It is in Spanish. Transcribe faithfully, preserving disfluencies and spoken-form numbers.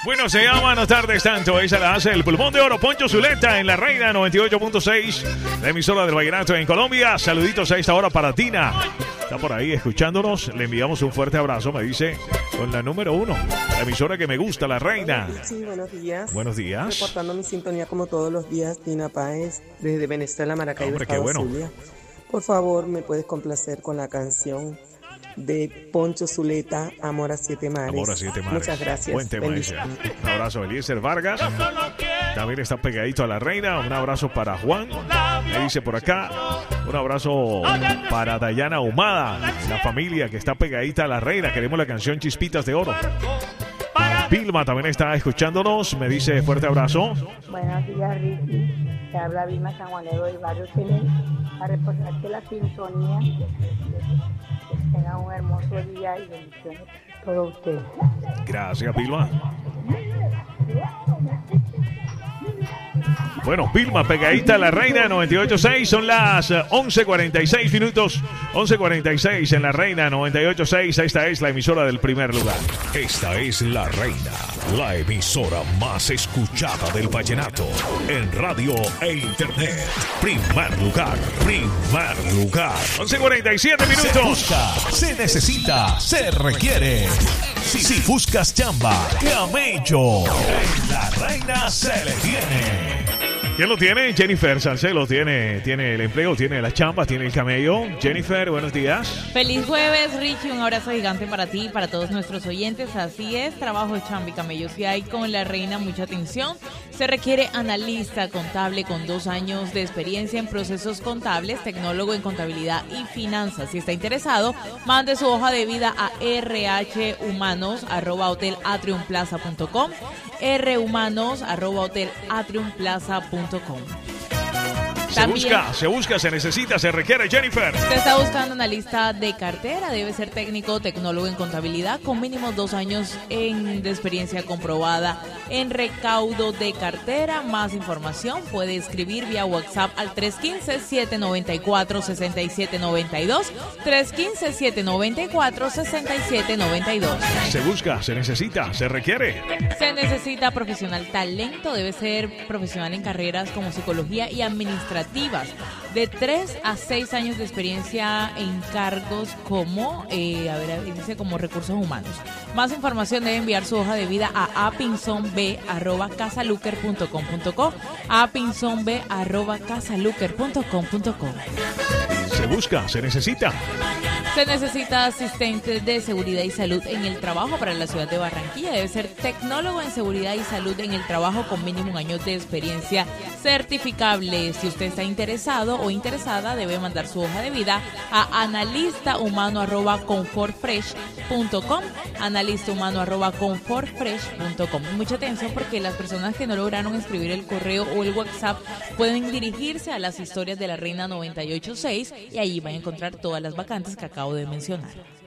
Bueno, se llama Buenas tardes tanto. Esa la hace el pulmón de oro Poncho Zuleta en la Reina noventa y ocho punto seis, la emisora del vallenato en Colombia. Saluditos a esta hora para Tina. Está por ahí escuchándonos. Le enviamos un fuerte abrazo. Me dice con la número uno, la emisora que me gusta, la Reina. Sí, buenos días. Buenos días. Reportando mi sintonía como todos los días, Tina Páez, desde Venezuela, Maracaibo, Hombre, Estado qué bueno. Zulia. Por favor, me puedes complacer con la canción de Poncho Zuleta, Amor a Siete Mares. Amor a Siete Mares. Muchas gracias. Buen tema ese. Un abrazo a Eliezer Vargas. También está pegadito a la Reina. Un abrazo para Juan. Me dice por acá. Un abrazo para Dayana Humada, la familia que está pegadita a la Reina. Queremos la canción Chispitas de Oro. Vilma también está escuchándonos. Me dice fuerte abrazo. Buenos días, Ricky. Te habla Vilma Sanjuanero del barrio Chile. A reportarte la sintonía. Que tengan un hermoso día y bendiciones a todos ustedes. Gracias, Vilma. Bueno, Vilma pegadita a la Reina noventa y ocho punto seis. Son las once cuarenta y seis minutos. once cuarenta y seis en la Reina noventa y ocho punto seis. Esta es la emisora del primer lugar. Esta es la Reina, la emisora más escuchada del vallenato en radio e internet. Primer lugar, primer lugar. once cuarenta y siete minutos. Se busca, se necesita, se requiere. Si, si buscas chamba, camello. En la Reina se le tiene. ¿Quién lo tiene? Jennifer Salcedo tiene, tiene el empleo, tiene la chamba, tiene el camello. Jennifer, buenos días. Feliz jueves, Richie. Un abrazo gigante para ti y para todos nuestros oyentes. Así es, trabajo de chamba y camello. Si hay con la Reina, mucha atención. Se requiere analista contable con dos años de experiencia en procesos contables, tecnólogo en contabilidad y finanzas. Si está interesado, mande su hoja de vida a rhumanos arroba hotel atrium plaza punto com, rhumanos arroba hotel atrium plaza punto com. Se También, busca, se busca, se necesita, se requiere, Jennifer. Usted está buscando analista de cartera, debe ser técnico, tecnólogo en contabilidad con mínimo dos años en, de experiencia comprobada en recaudo de cartera. Más información puede escribir vía WhatsApp al tres uno cinco, siete nueve cuatro, seis siete nueve dos, tres uno cinco, siete nueve cuatro, seis siete nueve dos. Se busca, se necesita, se requiere. Se necesita profesional talento, debe ser profesional en carreras como psicología y administrativas, de tres a seis años de experiencia en cargos como, eh, a ver, dice como recursos humanos. Más información debe enviar su hoja de vida a apinsonb arroba casaluker punto com punto co, apinsonb arroba casaluker punto com punto co. Se busca, se necesita. Se necesita asistente de seguridad y salud en el trabajo para la ciudad de Barranquilla. Debe ser tecnólogo en seguridad y salud en el trabajo con mínimo un año de experiencia certificable. Si usted está interesado o interesada, debe mandar su hoja de vida a analistahumano arroba comfortfresh punto com, analistahumano arroba comfortfresh punto com. Mucha atención porque las personas que no lograron escribir el correo o el WhatsApp pueden dirigirse a las historias de la Reina noventa y ocho punto seis y allí van a encontrar todas las vacantes que acabo de mencionar.